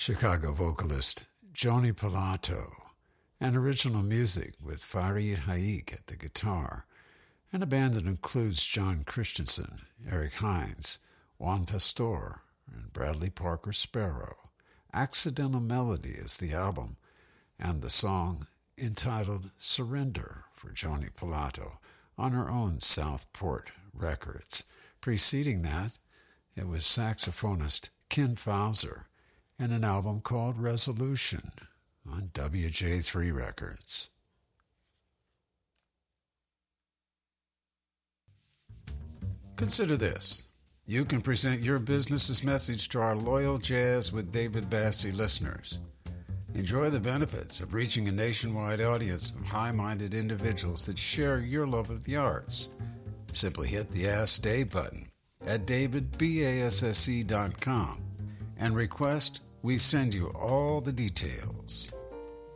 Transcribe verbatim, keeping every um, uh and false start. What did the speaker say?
Chicago vocalist Joni Pilato, and original music with Farid Haik at the guitar, and a band that includes John Christensen, Eric Hines, Juan Pastor, and Bradley Parker Sparrow. Accidental Melody is the album, and the song entitled Surrender for Joni Pilato on her own Southport Records. Preceding that, it was saxophonist Ken Fauser and an album called Resolution on W J three Records. Consider this. You can present your business's message to our loyal Jazz with David Bassie listeners. Enjoy the benefits of reaching a nationwide audience of high-minded individuals that share your love of the arts. Simply hit the Ask Dave button at david basse dot com and request we send you all the details.